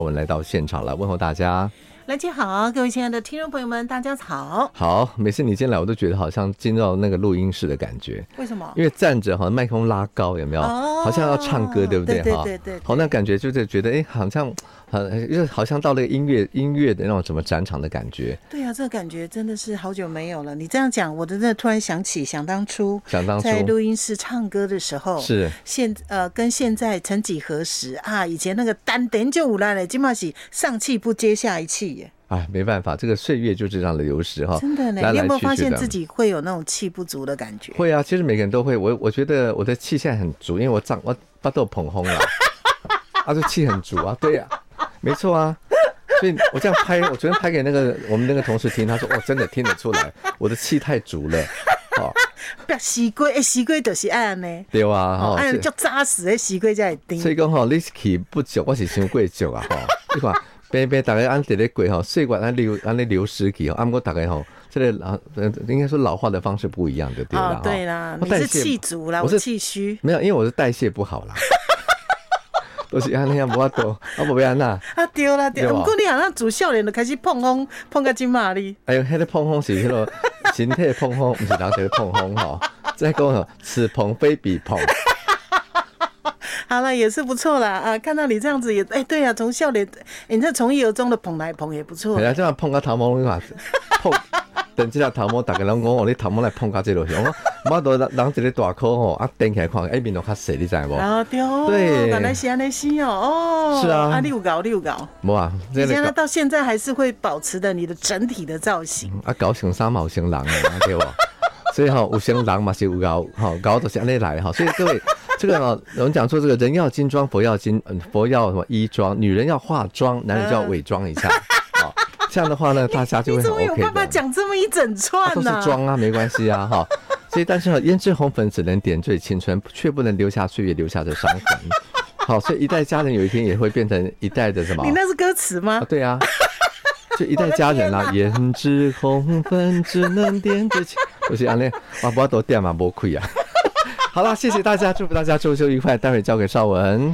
我们来到现场来问候大家。 来姐好，各位亲爱的听众朋友们，大家好。 好，每次你进来我都觉得好像进到那个录音室的感觉。 为什么？ 因为站着好像麦克风拉高，有没有？好像要唱歌，对不对？ 对。 好，那感觉就是觉得好像好像到了音乐的那种什么展场的感觉。 对啊，这个感觉真的是好久没有了。你这样讲，我真的突然想起想当初在录音室唱歌的时候， 是跟现在曾几何时啊，以前那个单点就有来了，今嘛是上气不接下一气耶。 哎，没办法，这个岁月就这样的流逝哈。 真的呢，你有没有发现自己会有那种气不足的感觉？ 会啊，其实每个人都会。我觉得我的气现在很足，因为我把都捧红了，这气很足啊。对啊，没错啊。所以我这样拍，我昨天拍给我们那个同事听，他说真的听得出来，我的气太足了。 不要死龟，死龟就是这样呢。 对啊， 按叫扎死的死龟才会顶。 所以讲你气不足，我是伤过足啊。你看。大家按在咧过岁月按流失去不过大家这个应该说老化的方式不一样的，对啦。 对啦，你是气足啦，我是气虚。 没有，因为我是代谢不好啦。都是按那样不法度，不要那。 对啦。不过你好像自少年就开始碰风，碰到今嘛哩。 哎呦，那个碰风是那个身体的碰风，不是人体的碰风哈。再讲此碰非彼碰。 好了，也是不错啦啊！看到你这样子也对啊，从少年，你这从一而终的捧来捧也不错。 对啊，这样捧到头毛你看，捧等这条头毛，大家拢讲你头毛来捧到这落去，我都人一个大颗顶起来看，面都较细，你知无？ 对，原来是安尼是哦。 是啊， 你有搞。 无啊， 你现在到现在还是会保持的你的整体的造型。 搞成衫嘛有成人的，对不？所以有成人嘛是有搞就是安尼来所以各位。这个我们讲说，这个人要金装，佛要什么衣装，女人要化妆，男人就要伪装一下。这样的话呢，大家就会很 OK 的。你怎么有办法讲这么一整串呢？ 都是妆啊，没关系啊，所以，但是胭脂红粉只能点缀青春，却不能留下岁月留下的伤痕。好，所以一代佳人有一天也会变成一代的什么？ 你那是歌词吗？ 对啊，就一代佳人啦，胭脂红粉只能点缀青，就是安尼，我都点嘛，没亏啊。好了，谢谢大家，祝福大家周休愉快。待会交给邵文。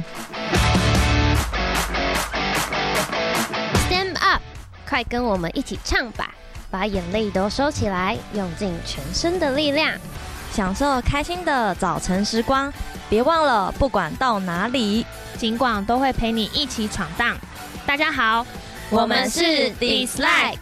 Stand up， 快跟我们一起唱吧！把眼泪都收起来，用尽全身的力量， 享受开心的早晨时光。别忘了，不管到哪里， 尽管都会陪你一起闯荡。大家好， 我们是 Dislike。